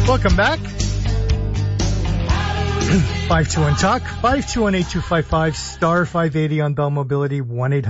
Welcome back. 521-TALK, 521-8255, star 580 on Bell Mobility,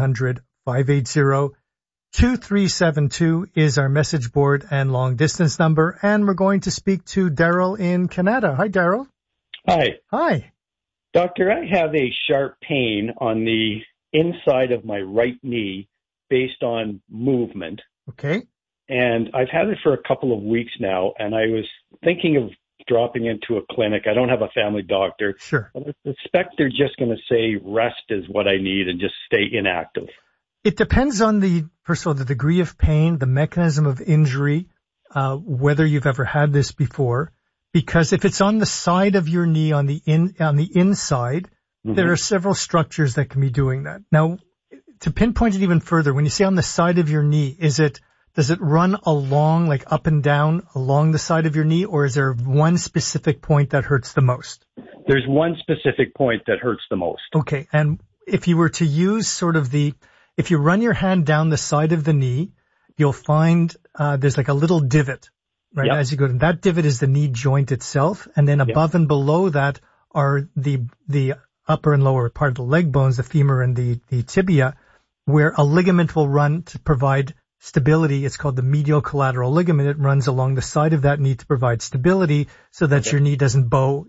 1-800-580-2372 is our message board and long distance number. And we're going to speak to Daryl in Canada. Hi, Daryl. Hi. Hi. Doctor, I have a sharp pain on the inside of my right knee based on movement. Okay. And I've had it for a couple of weeks now, and I was thinking of dropping into a clinic. I don't have a family doctor. Sure. But I suspect they're just going to say rest is what I need and just stay inactive. It depends on first of all, the degree of pain, the mechanism of injury, whether you've ever had this before. Because if it's on the side of your knee on the inside, there are several structures that can be doing that. Now, to pinpoint it even further, when you say on the side of your knee, does it run along, like up and down along the side of your knee, or is there one specific point that hurts the most? There's one specific point that hurts the most. Okay. And if you were to use if you run your hand down the side of the knee, you'll find there's like a little divot, right? Yep. As you go, that divot is the knee joint itself. And then above and below that are the upper and lower part of the leg bones, the femur and the tibia, where a ligament will run to provide stability. It's called the medial collateral ligament. It runs along the side of that knee to provide stability so that your knee doesn't bow,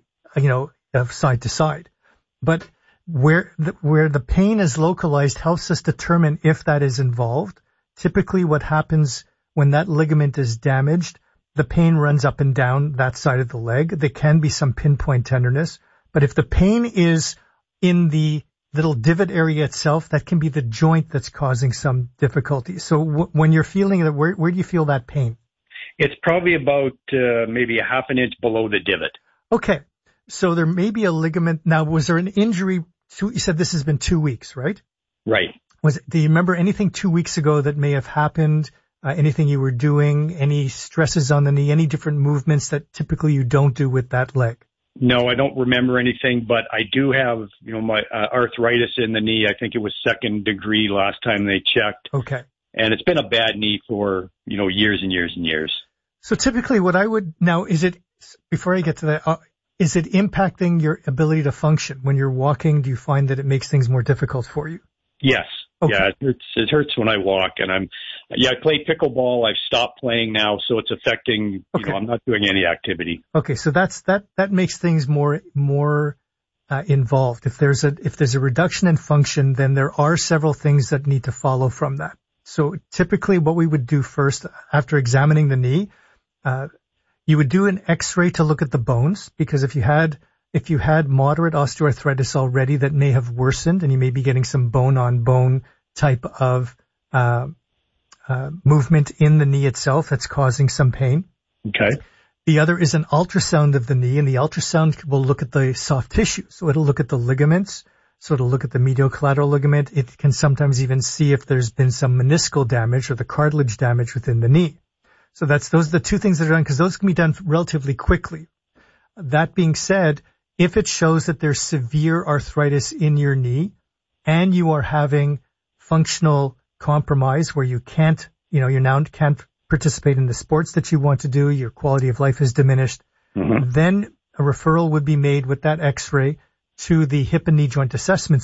side to side. But where the pain is localized helps us determine if that is involved. Typically what happens when that ligament is damaged, the pain runs up and down that side of the leg. There can be some pinpoint tenderness, but if the pain is in the little divot area itself, that can be the joint that's causing some difficulty. So when you're feeling that, where do you feel that pain? It's probably about maybe a half an inch below the divot. Okay. So there may be a ligament. Now, was there an injury? You said this has been 2 weeks, right? Right. Do you remember anything 2 weeks ago that may have happened? Anything you were doing? Any stresses on the knee? Any different movements that typically you don't do with that leg? No, I don't remember anything, but I do have, my arthritis in the knee. I think it was 2nd degree last time they checked. Okay. And it's been a bad knee for, years and years and years. So typically before I get to that, is it impacting your ability to function? When you're walking, do you find that it makes things more difficult for you? Yes. Okay. Yeah, it hurts when I walk, and I play pickleball. I've stopped playing now, so it's affecting, I'm not doing any activity. Okay. So that makes things more involved. If there's a reduction in function, then there are several things that need to follow from that. So typically what we would do first after examining the knee, you would do an x-ray to look at the bones, because if you had moderate osteoarthritis already, that may have worsened, and you may be getting some bone-on-bone type of movement in the knee itself that's causing some pain. Okay. The other is an ultrasound of the knee, and the ultrasound will look at the soft tissue. So it'll look at the ligaments. So it'll look at the medial collateral ligament. It can sometimes even see if there's been some meniscal damage or the cartilage damage within the knee. So those are the two things that are done, because those can be done relatively quickly. That being said, if it shows that there's severe arthritis in your knee and you are having functional compromise where you can't participate in the sports that you want to do, your quality of life is diminished, then a referral would be made with that x-ray to the hip and knee joint assessment